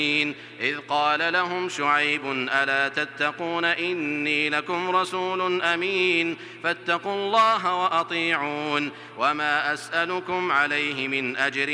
إذ قال لهم شعيب ألا تتقون إني لكم رسول أمين فاتقوا الله وأطيعون وما أسألكم عليه من أجر